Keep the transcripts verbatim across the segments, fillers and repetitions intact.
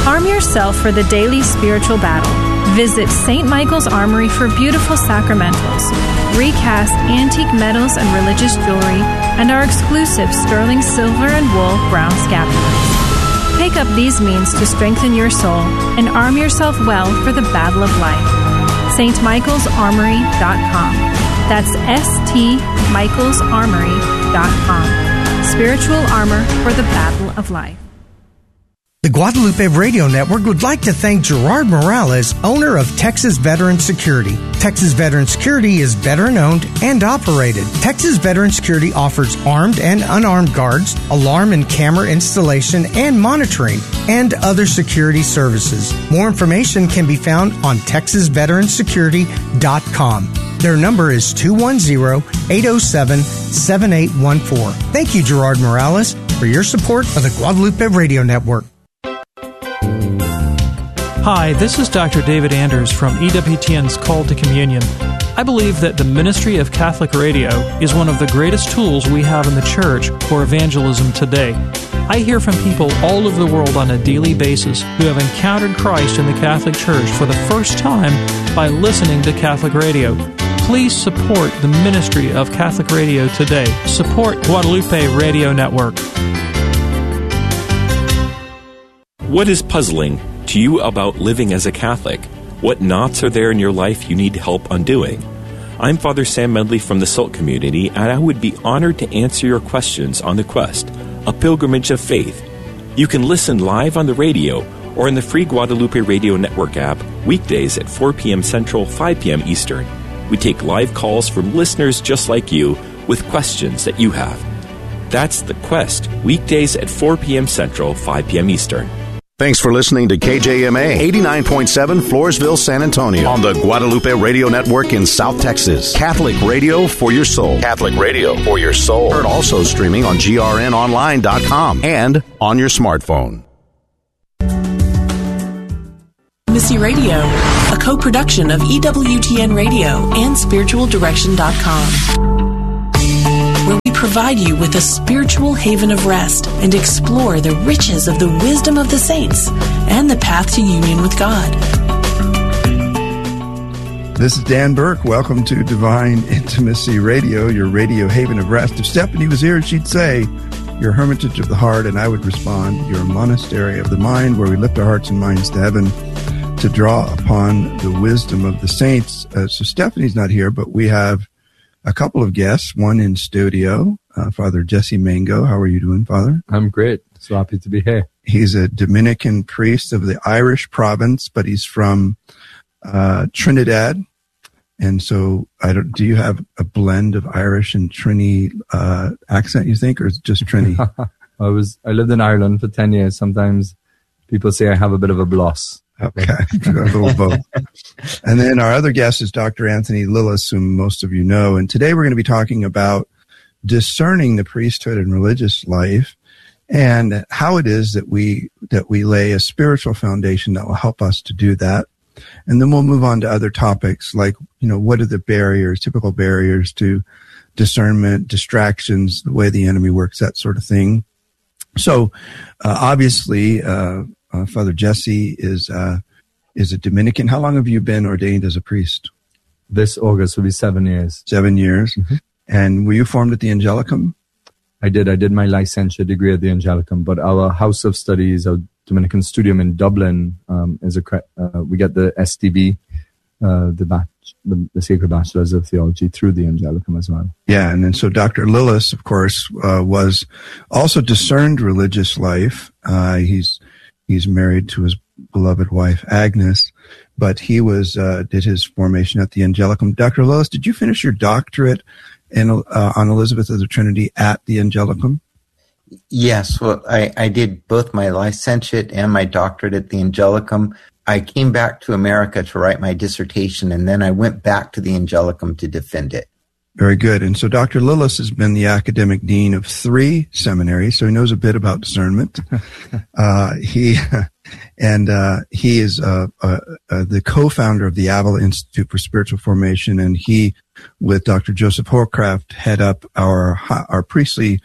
Arm yourself for the daily spiritual battle. Visit Saint Michael's Armory for beautiful sacramentals, recast antique metals and religious jewelry, and our exclusive sterling silver and wool brown scapulars. Pick up these means to strengthen your soul and arm yourself well for the battle of life. S T Michaels Armory dot com. That's S T Michaels Armory dot com. Spiritual armor for the battle of life. The Guadalupe Radio Network would like to thank Gerard Morales, owner of Texas Veteran Security. Texas Veteran Security is veteran-owned and operated. Texas Veteran Security offers armed and unarmed guards, alarm and camera installation and monitoring, and other security services. More information can be found on texas veteran security dot com. Their number is two one zero, eight zero seven, seven eight one four. Thank you, Gerard Morales, for your support of the Guadalupe Radio Network. Hi, this is Doctor David Anders from E W T N's Call to Communion. I believe that the ministry of Catholic radio is one of the greatest tools we have in the church for evangelism today. I hear from people all over the world on a daily basis who have encountered Christ in the Catholic Church for the first time by listening to Catholic radio. Please support the ministry of Catholic radio today. Support Guadalupe Radio Network. What is puzzling to you about living as a Catholic? What knots are there in your life you need help undoing? I'm Father Sam Medley from the Salt Community, and I would be honored to answer your questions on The Quest, a pilgrimage of faith. You can listen live on the radio or in the free Guadalupe Radio Network app weekdays at four p.m. Central, five p.m. Eastern. We take live calls from listeners just like you with questions that you have. That's The Quest, weekdays at four p.m. Central, five p.m. Eastern. Thanks for listening to K J M A eighty-nine point seven Floresville, San Antonio on the Guadalupe Radio Network in South Texas. Catholic radio for your soul. Catholic radio for your soul. Heard also streaming on G R N online dot com and on your smartphone. Intimacy Radio, a co-production of E W T N Radio and spiritual direction dot com. Where we provide you with a spiritual haven of rest and explore the riches of the wisdom of the saints and the path to union with God. This is Dan Burke. Welcome to Divine Intimacy Radio, your radio haven of rest. If Stephanie was here, she'd say, your hermitage of the heart, and I would respond, your monastery of the mind, where we lift our hearts and minds to heaven to draw upon the wisdom of the saints. Uh, so Stephanie's not here, but we have a couple of guests, one in studio, uh, Father Jesse Mango. How are you doing, Father? I'm great. So happy to be here. He's a Dominican priest of the Irish province, but he's from uh, Trinidad. And so, I don't. Do you have a blend of Irish and Trini uh, accent, you think, or is it just Trini? I was. I lived in Ireland for ten years. Sometimes people say I have a bit of a bloss. Okay, a little both. And then our other guest is Doctor Anthony Lillis, whom most of you know. And today we're going to be talking about discerning the priesthood and religious life and how it is that we that we lay a spiritual foundation that will help us to do that. And then we'll move on to other topics like, you know, what are the barriers, typical barriers to discernment, distractions, the way the enemy works, that sort of thing. So uh, obviously, uh, Uh, Father Jesse is uh, is a Dominican. How long have you been ordained as a priest? This August will be seven years. Seven years. Mm-hmm. And were you formed at the Angelicum? I did. I did my licentiate degree at the Angelicum, but our house of studies, our Dominican Studium in Dublin, um, is a uh, we get the S D B, uh, the, batch, the the Sacred Bachelors of Theology through the Angelicum as well. Yeah, and then so Doctor Lillis, of course, uh, was also discerned religious life. Uh, he's He's married to his beloved wife, Agnes, but he was uh, did his formation at the Angelicum. Doctor Lillis, did you finish your doctorate in, uh, on Elizabeth of the Trinity at the Angelicum? Yes. Well, I, I did both my licentiate and my doctorate at the Angelicum. I came back to America to write my dissertation, and then I went back to the Angelicum to defend it. Very good. And so Doctor Lillis has been the academic dean of three seminaries, so he knows a bit about discernment. uh, he and uh, he is uh, uh, uh, the co-founder of the Avila Institute for Spiritual Formation, and he, with Doctor Joseph Hoarcraft, head up our our priestly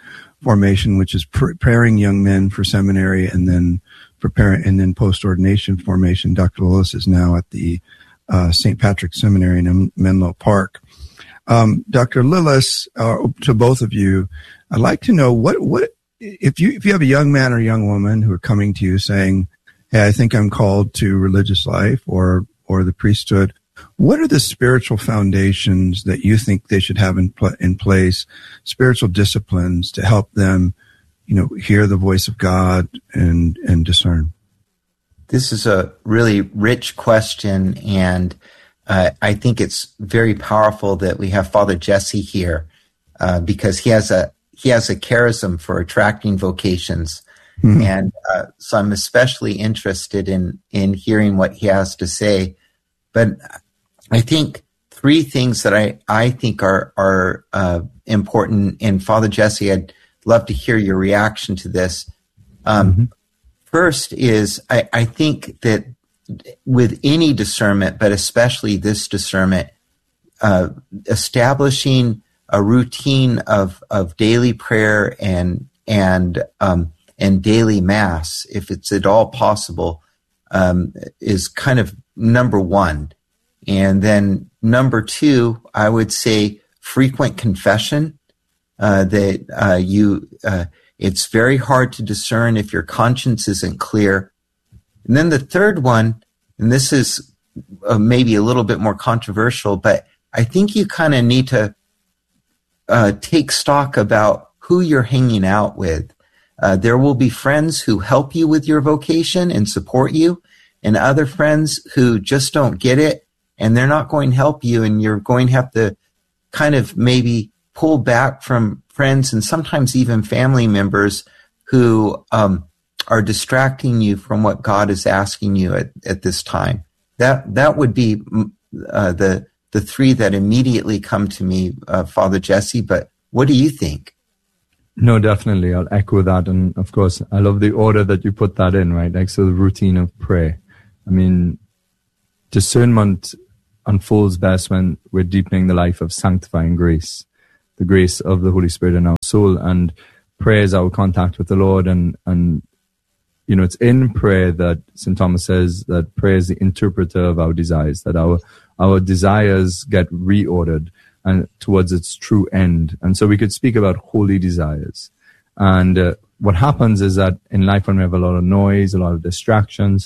formation, which is preparing young men for seminary and then preparing and then post-ordination formation. Doctor Lillis is now at the uh, Saint Patrick Seminary in Menlo Park. Um, Doctor Lillis, uh, to both of you, I'd like to know what, what, if you, if you have a young man or young woman who are coming to you saying, hey, I think I'm called to religious life or, or the priesthood, what are the spiritual foundations that you think they should have in, pl- in place, spiritual disciplines to help them, you know, hear the voice of God and, and discern? This is a really rich question, and uh, I think it's very powerful that we have Father Jesse here uh, because he has a he has a charism for attracting vocations, mm-hmm. and uh, so I'm especially interested in in hearing what he has to say. But I think three things that I I think are are uh, important, and Father Jesse, I'd love to hear your reaction to this. Um, mm-hmm. First is I, I think that with any discernment, but especially this discernment, uh, establishing a routine of, of daily prayer and and um, and daily mass, if it's at all possible, um, is kind of number one. And then number two, I would say frequent confession. Uh, that uh, you, uh, it's very hard to discern if your conscience isn't clear. And then the third one, and this is uh, maybe a little bit more controversial, but I think you kind of need to uh, take stock about who you're hanging out with. Uh, there will be friends who help you with your vocation and support you, and other friends who just don't get it, and they're not going to help you, and you're going to have to kind of maybe pull back from friends and sometimes even family members who um, are distracting you from what God is asking you at, at this time. That that would be uh, the the three that immediately come to me, uh, Father Jesse. But what do you think? No, definitely. I'll echo that. And of course, I love the order that you put that in, right? Like, so the routine of prayer. I mean, discernment unfolds best when we're deepening the life of sanctifying grace, the grace of the Holy Spirit in our soul. And prayer is our contact with the Lord. And, and, you know, it's in prayer that Saint Thomas says that prayer is the interpreter of our desires, that our, our desires get reordered and towards its true end. And so we could speak about holy desires. And uh, what happens is that in life, when we have a lot of noise, a lot of distractions,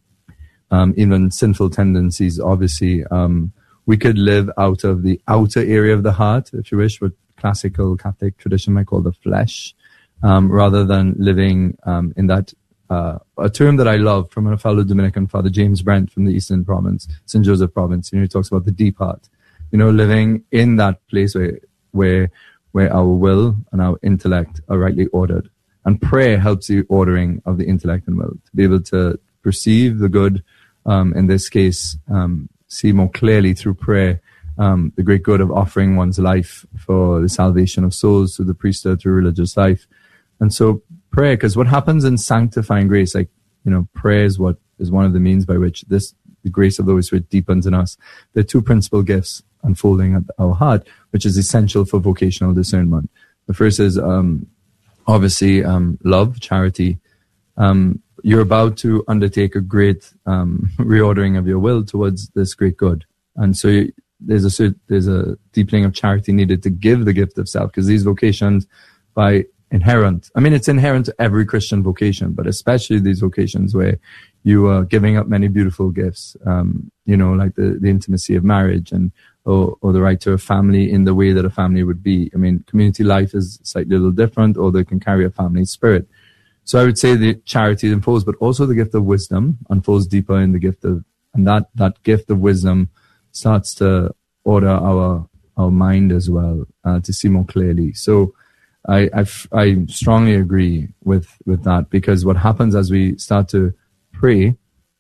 um, even sinful tendencies, obviously, um, we could live out of the outer area of the heart, if you wish, what classical Catholic tradition might call the flesh, um, rather than living um, in that, uh, a term that I love from a fellow Dominican, Father James Brent from the Eastern Province, Saint Joseph Province. You know, he talks about the deep heart. You know, living in that place where, where, where our will and our intellect are rightly ordered. And prayer helps the ordering of the intellect and will, to be able to perceive the good, um, in this case, um, see more clearly through prayer, um, the great good of offering one's life for the salvation of souls through the priesthood, through religious life. And so prayer, because what happens in sanctifying grace, like, you know, prayer is what is one of the means by which this, the grace of the Holy Spirit deepens in us. There are two principal gifts unfolding at our heart, which is essential for vocational discernment. The first is um, obviously um, love, charity. Um, you're about to undertake a great um, reordering of your will towards this great good, and so you, there's a there's a deepening of charity needed to give the gift of self, because these vocations, by inherent, I mean, it's inherent to every Christian vocation, but especially these vocations where you are giving up many beautiful gifts, um, you know, like the, the intimacy of marriage and or, or the right to a family in the way that a family would be. I mean, community life is slightly a little different, or they can carry a family spirit. So I would say the charity unfolds, but also the gift of wisdom unfolds deeper in the gift of, and that, that gift of wisdom starts to order our, our mind as well, uh, to see more clearly. So I, I, I strongly agree with, with that, because what happens as we start to pray,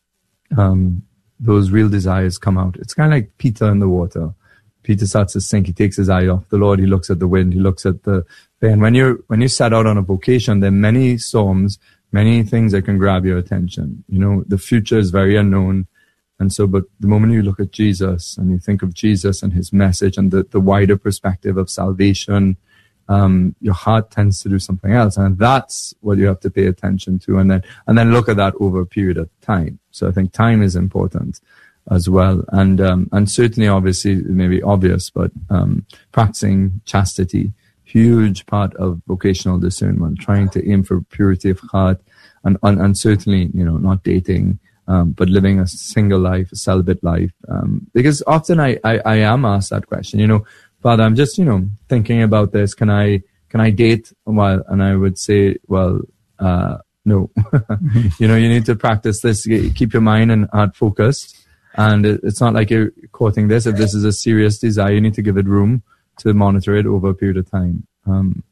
um, those real desires come out. It's kind of like Peter in the water. Peter starts to sink. He takes his eye off the Lord. He looks at the wind. He looks at the and when you when you set out on a vocation, there are many storms, many things that can grab your attention. You know, the future is very unknown, and so. But the moment you look at Jesus and you think of Jesus and His message and the, the wider perspective of salvation, um, your heart tends to do something else, and that's what you have to pay attention to, and then and then look at that over a period of time. So I think time is important as well, and um, and certainly, obviously, it may be obvious, but um, practicing chastity, huge part of vocational discernment, trying to aim for purity of heart, and and, and certainly, you know, not dating. Um, but living a single life, a celibate life, um, because often I, I, I am asked that question, you know, Father, I'm just, you know, thinking about this. Can I, can I date a while? And I would say, well, uh, no, mm-hmm. you know, you need to practice this, keep your mind and heart focused. And it, it's not like you're courting this. If this is a serious desire, you need to give it room to monitor it over a period of time. Um,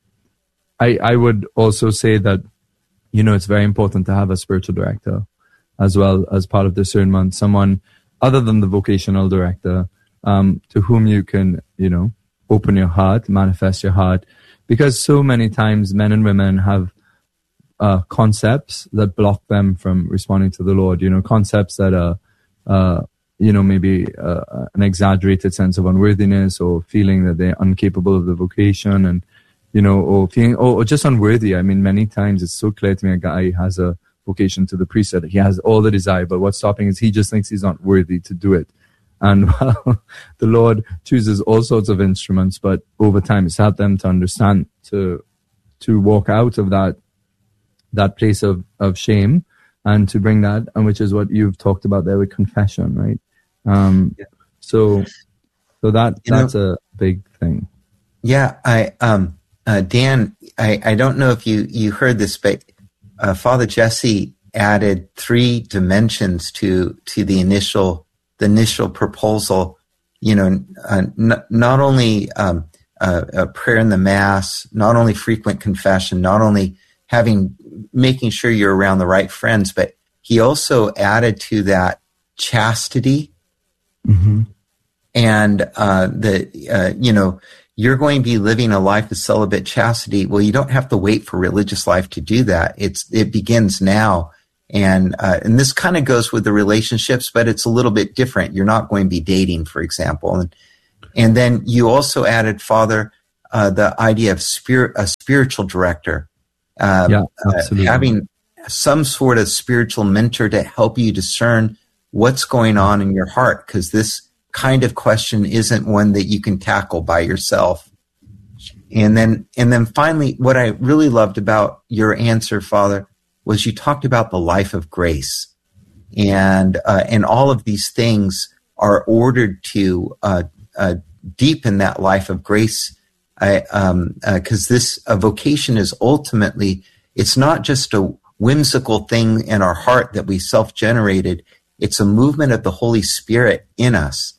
I, I would also say that, you know, it's very important to have a spiritual director as well as part of discernment, someone other than the vocational director, um, to whom you can, you know, open your heart, manifest your heart, because so many times men and women have uh, concepts that block them from responding to the Lord, you know, concepts that are, uh, you know, maybe uh, an exaggerated sense of unworthiness or feeling that they're incapable of the vocation and, you know, or feeling, or, or just unworthy. I mean, many times it's so clear to me a guy has a vocation to the priesthood. He has all the desire, but what's stopping is he just thinks he's not worthy to do it. And well, the Lord chooses all sorts of instruments, but over time it's helped them to understand, to to walk out of that that place of, of shame and to bring that, and which is what you've talked about there with confession, right? Um, yeah. So so that you that's know, a big thing. Yeah, I um uh, Dan, I, I don't know if you, you heard this, but Uh, Father Jesse added three dimensions to to the initial the initial proposal. You know, uh, n- not only um, uh, uh, prayer in the Mass, not only frequent confession, not only having making sure you're around the right friends, but he also added to that chastity, mm-hmm. and uh, the uh, you know. You're going to be living a life of celibate chastity. Well, you don't have to wait for religious life to do that. It's it begins now, and uh, and this kind of goes with the relationships, but it's a little bit different. You're not going to be dating, for example, and and then you also added, Father, uh, the idea of spirit, a spiritual director, um, yeah, absolutely. Uh, having some sort of spiritual mentor to help you discern what's going on in your heart, because this kind of question isn't one that you can tackle by yourself. And then, and then finally, what I really loved about your answer, Father, was you talked about the life of grace, and uh, and all of these things are ordered to uh, uh, deepen that life of grace. I, um, because uh, this uh, vocation is ultimately, it's not just a whimsical thing in our heart that we self-generated. It's a movement of the Holy Spirit in us.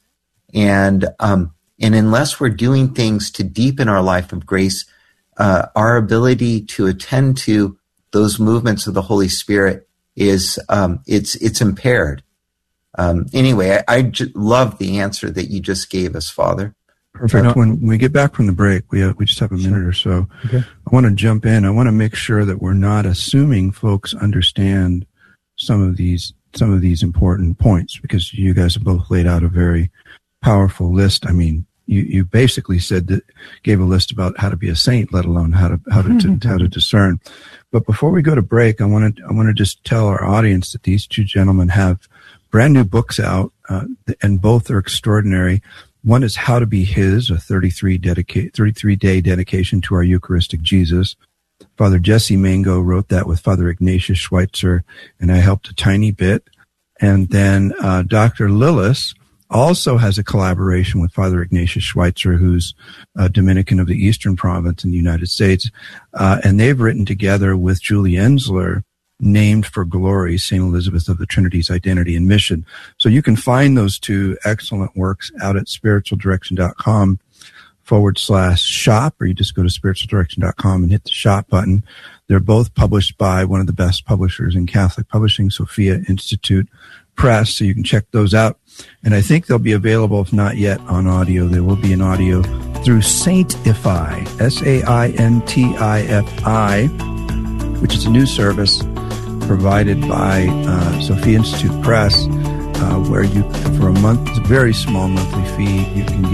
And um, and unless we're doing things to deepen our life of grace, uh, our ability to attend to those movements of the Holy Spirit is um, it's it's impaired. Um, anyway, I, I j- love the answer that you just gave us, Father. Perfect. When we get back from the break, we have, we just have a minute or so. Okay. I want to jump in. I want to make sure that we're not assuming folks understand some of these some of these important points, because you guys have both laid out a very powerful list. I mean, you, you basically said that, gave a list about how to be a saint, let alone how to how to, to how to discern. But before we go to break, I want to I want to just tell our audience that these two gentlemen have brand new books out, uh, and both are extraordinary. One is How to Be His, a thirty-three dedicate thirty-three day dedication to our Eucharistic Jesus. Father Jesse Mango wrote that with Father Ignatius Schweitzer, and I helped a tiny bit. And then uh, Doctor Lillis also has a collaboration with Father Ignatius Schweitzer, who's a Dominican of the Eastern Province in the United States. Uh, and they've written together with Julie Ensler, Named for Glory, Saint Elizabeth of the Trinity's Identity and Mission. So you can find those two excellent works out at spiritualdirection.com forward slash shop, or you just go to spiritualdirection dot com and hit the shop button. They're both published by one of the best publishers in Catholic publishing, Sophia Institute Press, so you can check those out. And I think they'll be available, if not yet, on audio. There will be an audio through Saintify, S A I N T I F I, which is a new service provided by uh, Sophia Institute Press, uh, where you, for a month, it's a very small monthly fee, you can get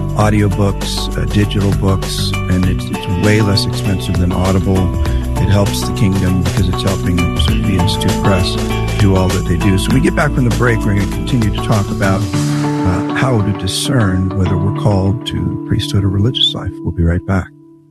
audiobooks, uh, digital books, and it's, it's way less expensive than Audible. It helps the kingdom because it's helping the Institute Press do all that they do. So when we get back from the break, we're going to continue to talk about uh, how to discern whether we're called to priesthood or religious life. We'll be right back.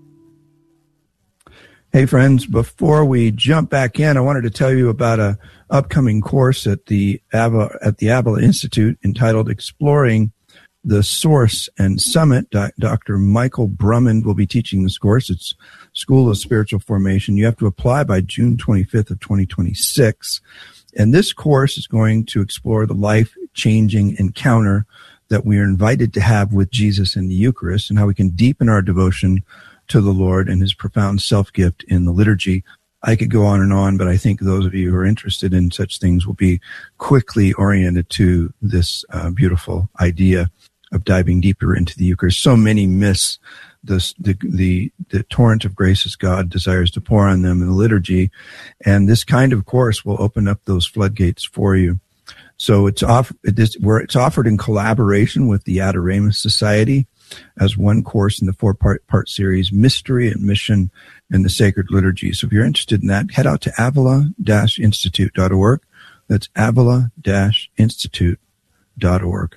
Hey, friends, before we jump back in, I wanted to tell you about a upcoming course at the Avila, at the Avila Institute entitled Exploring the Source and Summit. Doctor Michael Brummond will be teaching this course. It's School of Spiritual Formation. You have to apply by June twenty-fifth of twenty twenty-six. And this course is going to explore the life-changing encounter that we are invited to have with Jesus in the Eucharist and how we can deepen our devotion to the Lord and his profound self-gift in the liturgy. I could go on and on, but I think those of you who are interested in such things will be quickly oriented to this uh, beautiful idea of diving deeper into the Eucharist. So many miss this, the, the, the torrent of graces God desires to pour on them in the liturgy, and this kind of course will open up those floodgates for you. So it's, off, it is, where it's offered in collaboration with the Adoramus Society as one course in the four-part part series, Mystery and Mission in the Sacred Liturgy. So if you're interested in that, head out to avila dash institute dot org. That's avila dash institute dot org.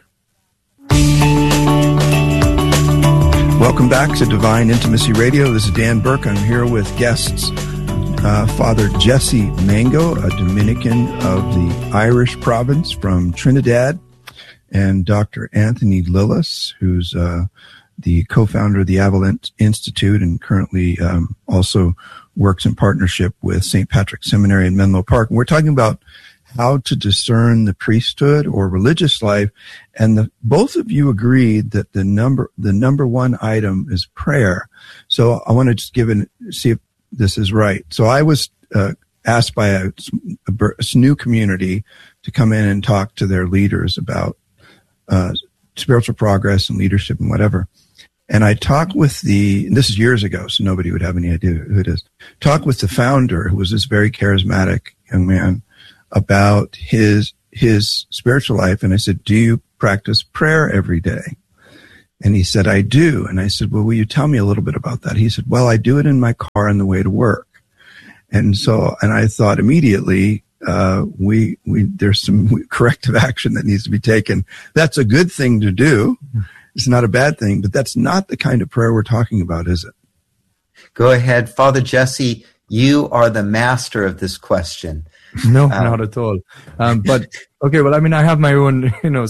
Welcome back to Divine Intimacy Radio. This is Dan Burke. I'm here with guests, uh, Father Jesse Mango, a Dominican of the Irish province from Trinidad, and Doctor Anthony Lillis, who's uh, the co-founder of the Avila Institute and currently um, also works in partnership with Saint Patrick's Seminary in Menlo Park. And we're talking about how to discern the priesthood or religious life, and the, both of you agreed that the number the number one item is prayer. So I want to just give it, see if this is right. So I was uh, asked by a, a, a new community to come in and talk to their leaders about uh, spiritual progress and leadership and whatever. And I talked with the, and this is years ago, so nobody would have any idea who it is, talked with the founder, who was this very charismatic young man, about his his spiritual life. And I said, do you practice prayer every day? And he said, I do. And I said, well, will you tell me a little bit about that? He said, well, I do it in my car on the way to work. And so, and I thought immediately, uh, we, we, there's some corrective action that needs to be taken. That's a good thing to do. It's not a bad thing, but that's not the kind of prayer we're talking about, is it? Go ahead. Father Jesse, you are the master of this question. No, um, not at all. Um, but, okay, well, I mean, I have my own, you know,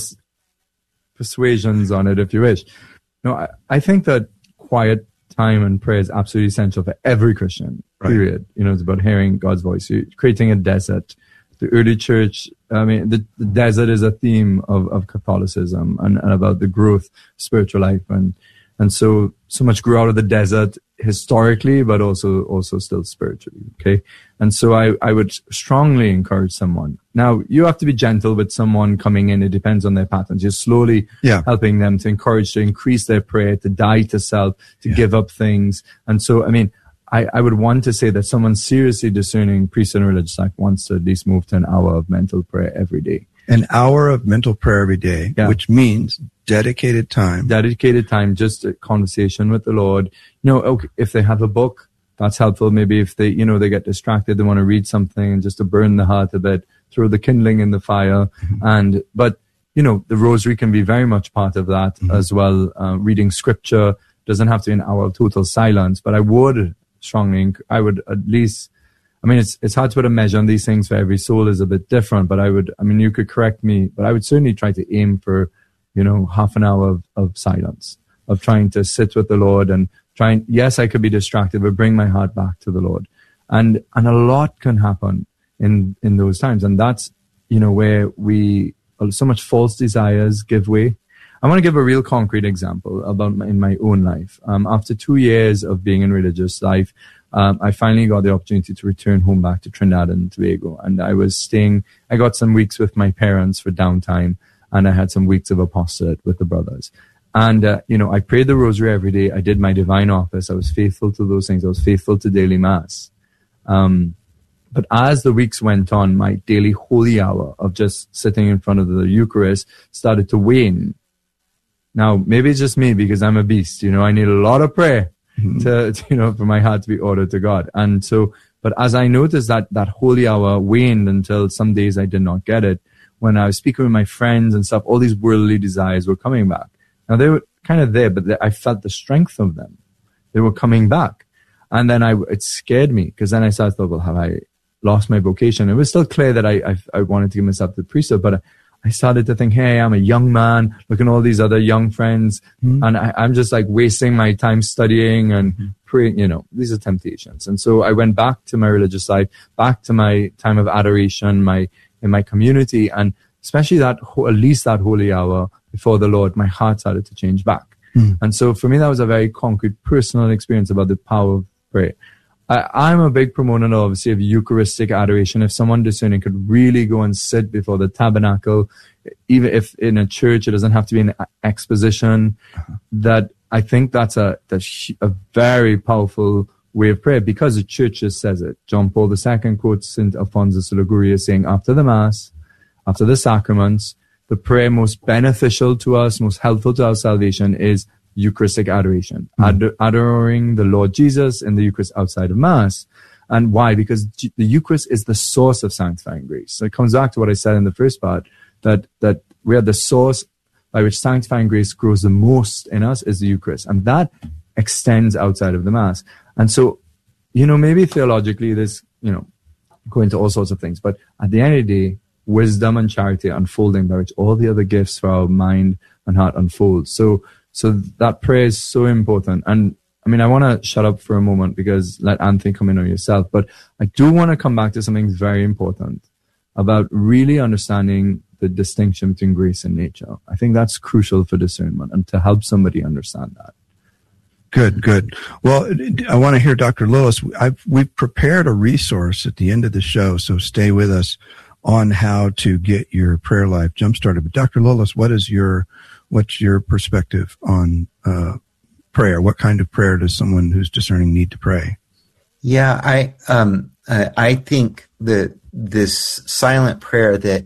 persuasions on it, if you wish. No, I, I think that quiet time and prayer is absolutely essential for every Christian, period. Right. You know, it's about hearing God's voice. You're creating a desert. The early church, I mean, the, the desert is a theme of, of Catholicism and, and about the growth of spiritual life. And, and so, so much grew out of the desert historically, but also, also still spiritually. Okay. And so I, I would strongly encourage someone. Now, you have to be gentle with someone coming in. It depends on their patterns. You're slowly yeah. helping them to encourage, to increase their prayer, to die to self, to yeah. give up things. And so, I mean, I, I would want to say that someone seriously discerning priesthood and religious life wants to at least move to an hour of mental prayer every day. An hour of mental prayer every day, yeah. which means dedicated time. Dedicated time, just a conversation with the Lord. You know, okay, if they have a book, that's helpful. Maybe if they, you know, they get distracted, they want to read something just to burn the heart a bit, throw the kindling in the fire. Mm-hmm. And, but, you know, the rosary can be very much part of that mm-hmm. as well. Uh, reading scripture doesn't have to be an hour of total silence, but I would strongly, I would at least, I mean, it's it's hard to put a measure on these things, for every soul is a bit different, but I would, I mean, you could correct me, but I would certainly try to aim for, you know, half an hour of, of silence, of trying to sit with the Lord and trying, yes, I could be distracted, but bring my heart back to the Lord. And, and a lot can happen in, in those times. And that's, you know, where we, so much false desires give way. I want to give a real concrete example about my, in my own life. Um, after two years of being in religious life, um, I finally got the opportunity to return home back to Trinidad and Tobago. And I was staying, I got some weeks with my parents for downtime, and I had some weeks of apostolate with the brothers. And, uh, you know, I prayed the rosary every day. I did my divine office. I was faithful to those things. I was faithful to daily mass. Um, but as the weeks went on, my daily holy hour of just sitting in front of the Eucharist started to wane. Now, maybe it's just me because I'm a beast. You know, I need a lot of prayer mm-hmm. to, to, you know, for my heart to be ordered to God. And so, but as I noticed that that holy hour waned until some days I did not get it, when I was speaking with my friends and stuff, all these worldly desires were coming back. Now, they were kind of there, but they, I felt the strength of them. They were coming back. And then I, it scared me because then I started to think, well, have I lost my vocation? It was still clear that I, I, I wanted to give myself to the priesthood, but I, I started to think, hey, I'm a young man. Look at all these other young friends. Mm-hmm. And I, I'm just like wasting my time studying and mm-hmm. praying, you know, these are temptations. And so I went back to my religious life, back to my time of adoration, my, in my community. And especially that, at least that holy hour before the Lord, my heart started to change back. Mm-hmm. And so for me, that was a very concrete personal experience about the power of prayer. I, I'm a big proponent, obviously, of Eucharistic adoration. If someone discerning could really go and sit before the tabernacle, even if in a church, it doesn't have to be an exposition, uh-huh. that I think that's a, that's a very powerful way of prayer because the church just says it. John Paul the Second quotes Saint Alphonsus de Liguori saying, after the Mass, after the sacraments, the prayer most beneficial to us, most helpful to our salvation is Eucharistic adoration, mm-hmm. Ad- adoring the Lord Jesus in the Eucharist outside of Mass. And why? Because G- the Eucharist is the source of sanctifying grace. So it comes back to what I said in the first part, that, that we are the source by which sanctifying grace grows the most in us is the Eucharist. And that extends outside of the Mass. And so, you know, maybe theologically this, you know, go into all sorts of things, but at the end of the day, wisdom and charity are unfolding by which all the other gifts for our mind and heart unfold. So, So that prayer is so important. And I mean, I want to shut up for a moment because let Anthony come in on yourself. But I do want to come back to something very important about really understanding the distinction between grace and nature. I think that's crucial for discernment and to help somebody understand that. Good, good. Well, I want to hear Doctor Lillis. I've, we've prepared a resource at the end of the show, so stay with us on how to get your prayer life jump-started. But Doctor Lillis, what is your What's your perspective on uh, prayer? What kind of prayer does someone who's discerning need to pray? Yeah, I um, I think that this silent prayer that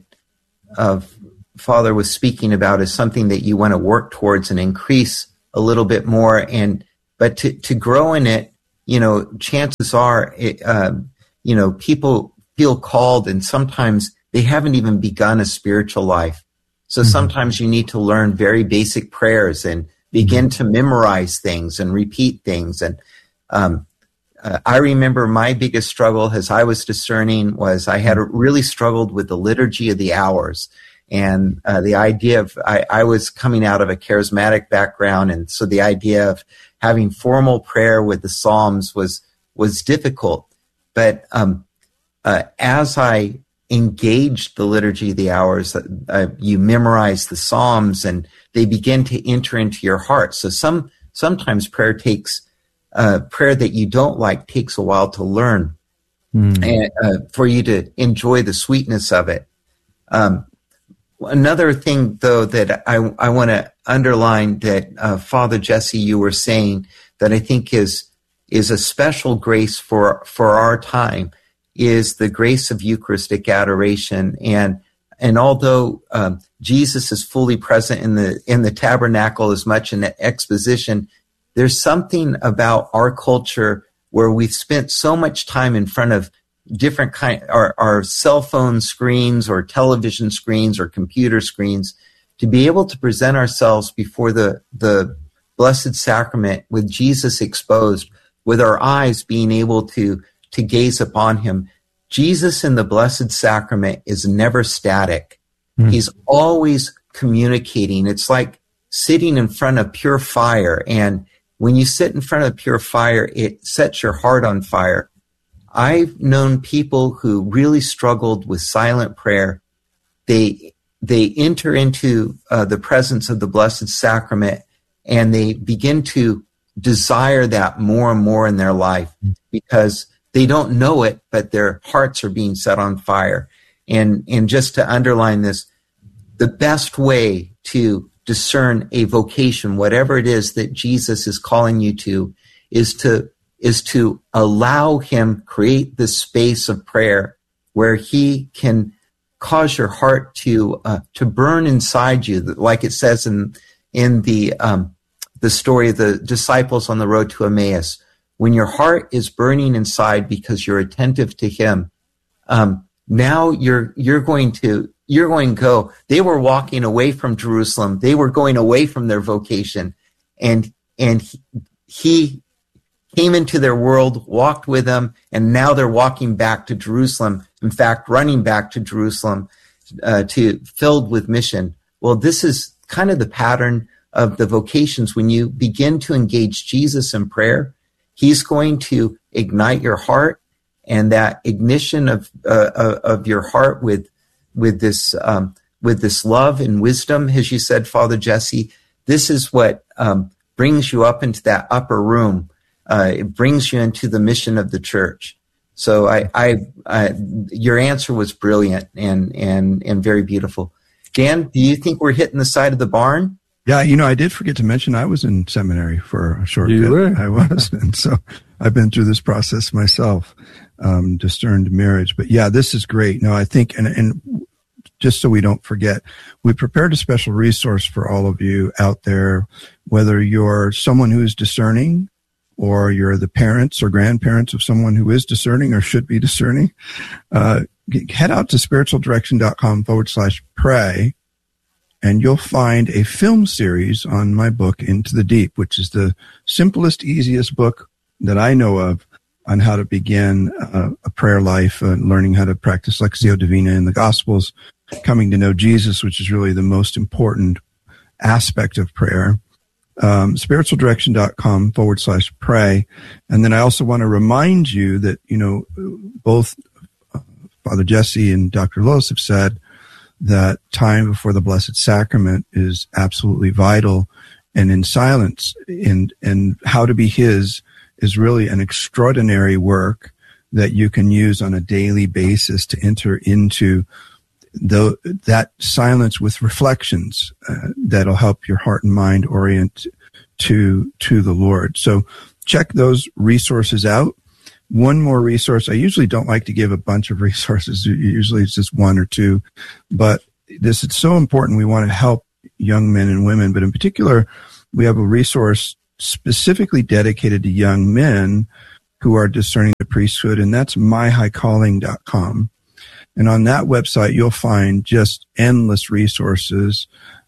uh, Father was speaking about is something that you want to work towards and increase a little bit more. And but to to grow in it, you know, chances are, it, uh, you know, people feel called, and sometimes they haven't even begun a spiritual life. So sometimes you need to learn very basic prayers and begin to memorize things and repeat things. And um, uh, I remember my biggest struggle as I was discerning was I had really struggled with the liturgy of the hours. And uh, the idea of, I, I was coming out of a charismatic background, and so the idea of having formal prayer with the Psalms was was difficult. But um, uh, as I engaged the liturgy of the hours, uh, you memorize the Psalms and they begin to enter into your heart. So some sometimes prayer takes uh, prayer that you don't like takes a while to learn, mm. and uh, for you to enjoy the sweetness of it. Um, another thing, though, that I I want to underline that uh, Father Jesse, you were saying that I think is is a special grace for for our time, is the grace of Eucharistic adoration. And and although um, Jesus is fully present in the in the tabernacle as much in the exposition, there's something about our culture where we've spent so much time in front of different kind our, our cell phone screens or television screens or computer screens to be able to present ourselves before the the Blessed Sacrament with Jesus exposed, with our eyes being able to to gaze upon him. Jesus in the Blessed Sacrament is never static. Mm. He's always communicating. It's like sitting in front of pure fire. And when you sit in front of pure fire, it sets your heart on fire. I've known people who really struggled with silent prayer. They, they enter into uh, the presence of the Blessed Sacrament and they begin to desire that more and more in their life because they don't know it, but their hearts are being set on fire. And, and just to underline this, the best way to discern a vocation, whatever it is that Jesus is calling you to, is to, is to allow him create this space of prayer where he can cause your heart to, uh, to burn inside you. Like it says in, in the um, the story of the disciples on the road to Emmaus. When your heart is burning inside because you're attentive to Him, um, now you're you're going to you're going to go. They were walking away from Jerusalem. They were going away from their vocation, and and he, he came into their world, walked with them, and now they're walking back to Jerusalem. In fact, running back to Jerusalem, uh, to filled with mission. Well, this is kind of the pattern of the vocations. When you begin to engage Jesus in prayer, He's going to ignite your heart, and that ignition of uh, of your heart with with this um, with this love and wisdom, as you said, Father Jesse. This is what um, brings you up into that upper room. Uh, it brings you into the mission of the church. So I, I, I, your answer was brilliant and, and, and very beautiful. Dan, do you think we're hitting the side of the barn? Yeah, you know, I did forget to mention I was in seminary for a short you bit. Were. I was. And so I've been through this process myself, um, discerned marriage. But yeah, this is great. No, I think, and, and just so we don't forget, we prepared a special resource for all of you out there, whether you're someone who's discerning, or you're the parents or grandparents of someone who is discerning or should be discerning, uh, head out to spiritualdirection.com forward slash pray, and you'll find a film series on my book, Into the Deep, which is the simplest, easiest book that I know of on how to begin uh, a prayer life, uh, learning how to practice Lectio Divina in the Gospels, coming to know Jesus, which is really the most important aspect of prayer. Um, spiritualdirection.com forward slash pray. And then I also want to remind you that, you know, both uh, Father Jesse and Doctor Lewis have said that time before the Blessed Sacrament is absolutely vital, and in silence and, and how to be His is really an extraordinary work that you can use on a daily basis to enter into the, that silence with reflections uh, that'll help your heart and mind orient to to the Lord. So check those resources out. One more resource. I usually don't like to give a bunch of resources. Usually it's just one or two. But this is so important. We want to help young men and women. But in particular, we have a resource specifically dedicated to young men who are discerning the priesthood, and that's my high calling dot com. And on that website, you'll find just endless resources.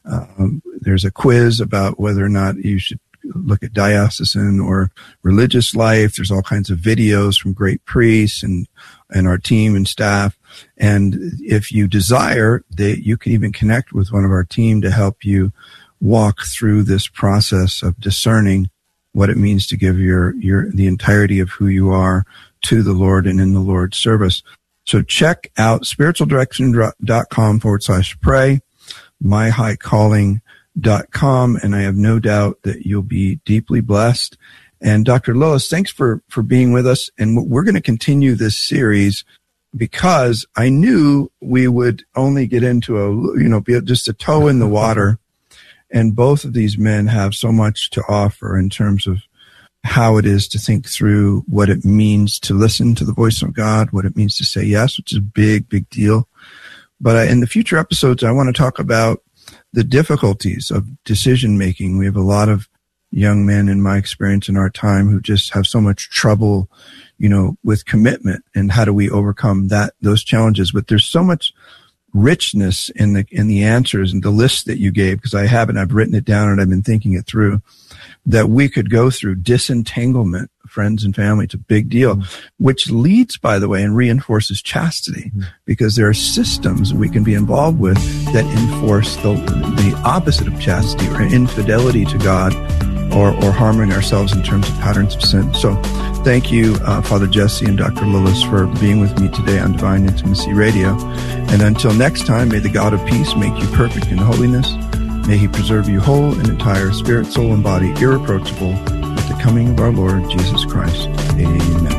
Um, there's a quiz about whether or not you should look at diocesan or religious life. There's all kinds of videos from great priests and, and our team and staff. And if you desire, they, you can even connect with one of our team to help you walk through this process of discerning what it means to give your, your, the entirety of who you are to the Lord and in the Lord's service. So check out spiritualdirection.com forward slash pray, my high calling dot com, and I have no doubt that you'll be deeply blessed. And Doctor Lois, thanks for, for being with us. And we're going to continue this series because I knew we would only get into a, you know, be just a toe in the water. And both of these men have so much to offer in terms of how it is to think through what it means to listen to the voice of God, what it means to say yes, which is a big, big deal. But I, in the future episodes, I want to talk about the difficulties of decision making. We have a lot of young men, in my experience, in our time, who just have so much trouble, you know, with commitment, and how do we overcome that, those challenges? But there's so much richness in the, in the answers and the list that you gave, because I haven't, I've written it down and I've been thinking it through, that we could go through. Disentanglement, friends and family, it's a big deal, mm-hmm. which leads, by the way, and reinforces chastity, mm-hmm. because there are systems we can be involved with that enforce the, the opposite of chastity, or infidelity to God, or, or harming ourselves in terms of patterns of sin. So thank you, uh, Father Jesse and Doctor Lillis, for being with me today on Divine Intimacy Radio. And until next time, may the God of peace make you perfect in holiness. May He preserve you whole and entire, spirit, soul, and body, irreproachable, at the coming of our Lord Jesus Christ. Amen.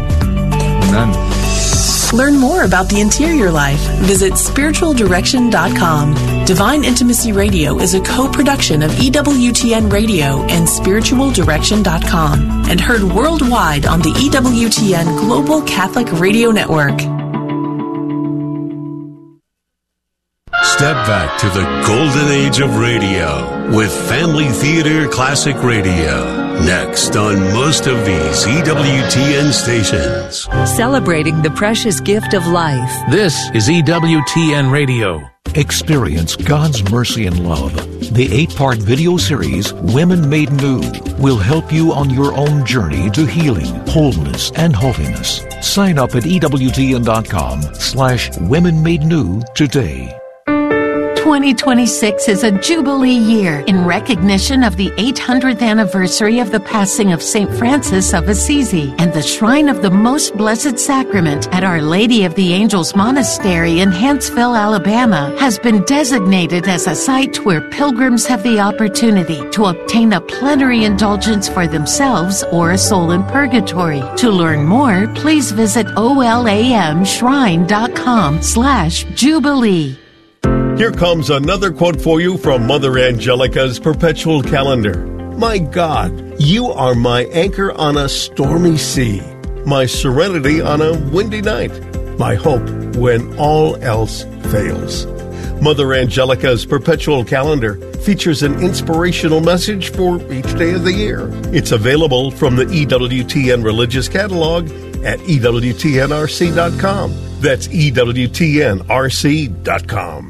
Amen. Learn more about the interior life. Visit spiritual direction dot com. Divine Intimacy Radio is a co-production of E W T N Radio and spiritual direction dot com, and heard worldwide on the E W T N Global Catholic Radio Network. step back to the golden age of radio with Family Theater Classic Radio. Next on most of these E W T N stations. Celebrating the precious gift of life. This is E W T N Radio. Experience God's mercy and love. The eight-part video series, Women Made New, will help you on your own journey to healing, wholeness, and holiness. Sign up at EWTN.com slash Women Made New today. twenty twenty-six is a Jubilee year in recognition of the eight hundredth anniversary of the passing of Saint Francis of Assisi, and the Shrine of the Most Blessed Sacrament at Our Lady of the Angels Monastery in Huntsville, Alabama, has been designated as a site where pilgrims have the opportunity to obtain a plenary indulgence for themselves or a soul in purgatory. To learn more, please visit olamshrine.com slash Jubilee. Here comes another quote for you from Mother Angelica's Perpetual Calendar. My God, you are my anchor on a stormy sea, my serenity on a windy night, my hope when all else fails. Mother Angelica's Perpetual Calendar features an inspirational message for each day of the year. It's available from the E W T N Religious Catalog at E W T N R C dot com. That's E W T N R C dot com.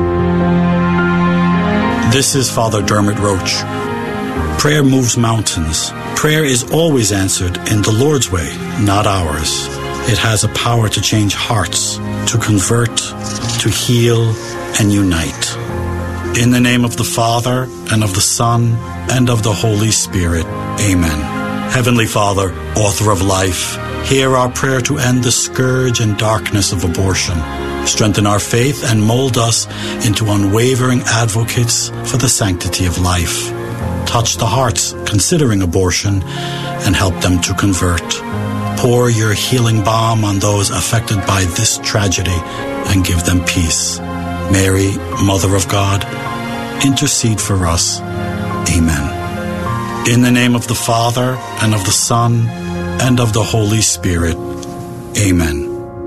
This is Father Dermot Roach. Prayer moves mountains. Prayer is always answered in the Lord's way, not ours. It has a power to change hearts, to convert, to heal, and unite. In the name of the Father, and of the Son, and of the Holy Spirit. Amen. Heavenly Father, author of life, hear our prayer to end the scourge and darkness of abortion. Strengthen our faith and mold us into unwavering advocates for the sanctity of life. Touch the hearts considering abortion and help them to convert. Pour your healing balm on those affected by this tragedy and give them peace. Mary, Mother of God, intercede for us. Amen. In the name of the Father, and of the Son, and of the Holy Spirit. Amen.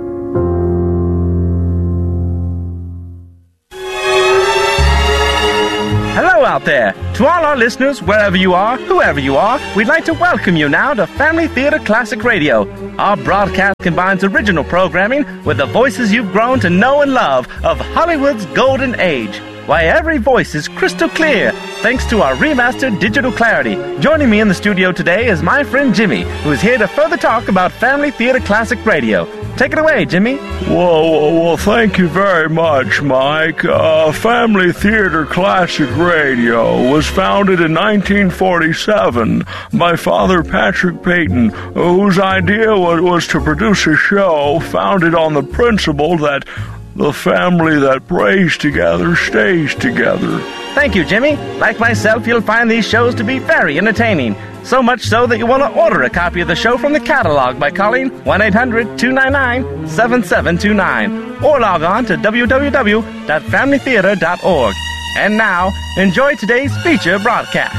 Hello out there. To all our listeners, wherever you are, whoever you are, we'd like to welcome you now to Family Theater Classic Radio. Our broadcast combines original programming with the voices you've grown to know and love of Hollywood's golden age. Why, every voice is crystal clear, thanks to our remastered digital clarity. Joining me in the studio today is my friend Jimmy, who is here to further talk about Family Theater Classic Radio. Take it away, Jimmy. Well, well, well thank you very much, Mike. Uh, Family Theater Classic Radio was founded in nineteen forty-seven by Father Patrick Peyton, whose idea was, was to produce a show founded on the principle that the family that prays together stays together. Thank you, Jimmy. Like myself, you'll find these shows to be very entertaining. So much so that you want to order a copy of the show from the catalog by calling one eight hundred two nine nine seven seven two nine or log on to w w w dot family theater dot org. And now, enjoy today's feature broadcast.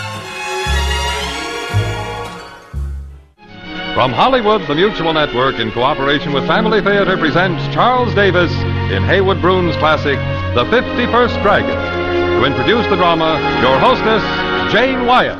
From Hollywood, the Mutual Network, in cooperation with Family Theater, presents Charles Davis in Haywood Broun's classic, The fifty-first Dragon. To introduce the drama, your hostess, Jane Wyatt.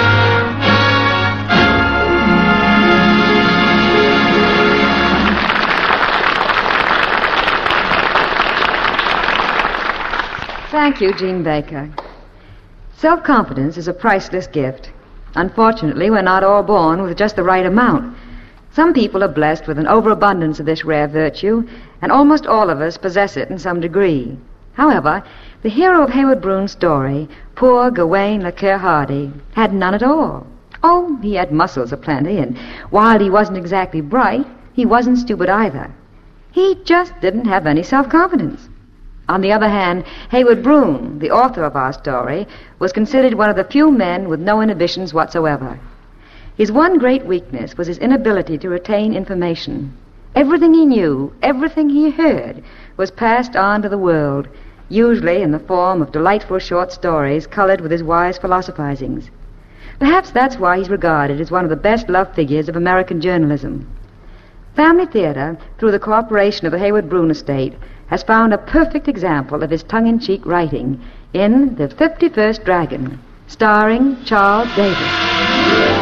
Thank you, Jean Baker. Self-confidence is a priceless gift. Unfortunately, we're not all born with just the right amount. Some people are blessed with an overabundance of this rare virtue, and almost all of us possess it in some degree. However, the hero of Haywood Broun's story, poor Gawain Le Cœur Hardy, had none at all. Oh, he had muscles aplenty, and while he wasn't exactly bright, he wasn't stupid either. He just didn't have any self-confidence. On the other hand, Haywood Broun, the author of our story, was considered one of the few men with no inhibitions whatsoever. His one great weakness was his inability to retain information. Everything he knew, everything he heard, was passed on to the world, usually in the form of delightful short stories colored with his wise philosophizings. Perhaps that's why he's regarded as one of the best-loved figures of American journalism. Family Theatre, through the cooperation of the Hayward Broun Estate, has found a perfect example of his tongue-in-cheek writing in The fifty-first Dragon, starring Charles Davis.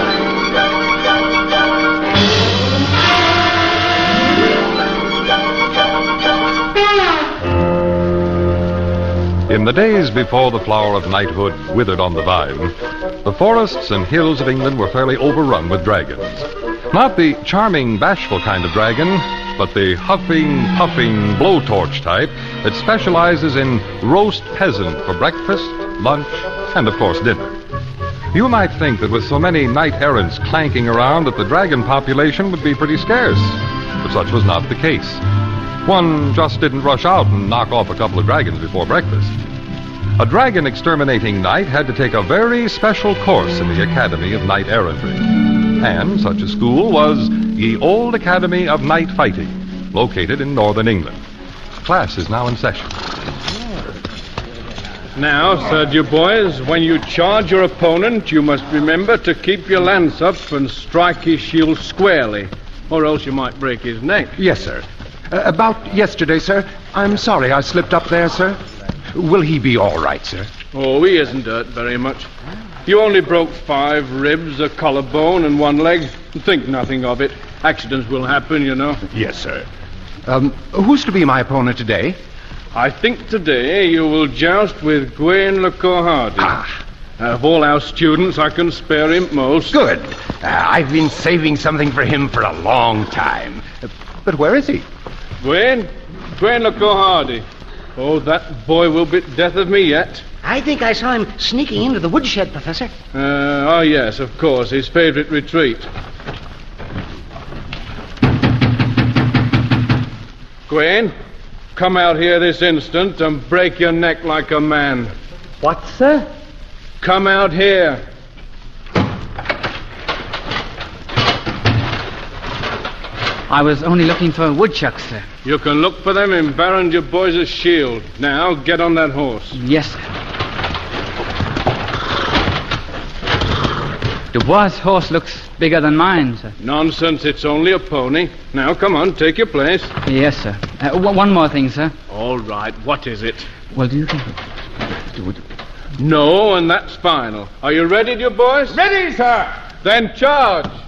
In the days before the flower of knighthood withered on the vine, the forests and hills of England were fairly overrun with dragons. Not the charming, bashful kind of dragon, but the huffing, puffing, blowtorch type that specializes in roast peasant for breakfast, lunch, and, of course, dinner. You might think that with so many knight-errants clanking around that the dragon population would be pretty scarce, but such was not the case. One just didn't rush out and knock off a couple of dragons before breakfast. A dragon-exterminating knight had to take a very special course in the Academy of Knight-Errantry. And such a school was the Old Academy of Knight Fighting, located in northern England. Class is now in session. Now, sir, you boys, when you charge your opponent, you must remember to keep your lance up and strike his shield squarely, or else you might break his neck. Yes, sir. Uh, about yesterday, sir. I'm sorry I slipped up there, sir. Will he be all right, sir? Oh, he isn't hurt very much. You only broke five ribs, a collarbone, and one leg. Think nothing of it. Accidents will happen, you know. Yes, sir. Um, who's to be my opponent today? I think today you will joust with Gawain le Cor Hardy. Ah. Of all our students, I can spare him most. Good. Uh, I've been saving something for him for a long time. Uh, but where is he? Gawain? Gawain le Cor Hardy. Oh, that boy will be death of me yet. I think I saw him sneaking into the woodshed, Professor. Uh, oh, yes, of course, his favorite retreat. Gawain, come out here this instant and break your neck like a man. What, sir? Come out here. I was only looking for woodchucks, sir. You can look for them in Baron Du Bois' shield. Now, get on that horse. Yes, sir. Du Bois' horse looks bigger than mine, sir. Nonsense, it's only a pony. Now, come on, take your place. Yes, sir. Uh, w- one more thing, sir. All right, what is it? Well, do you think... No, and that's final. Are you ready, you boys? Ready, sir. Then charge.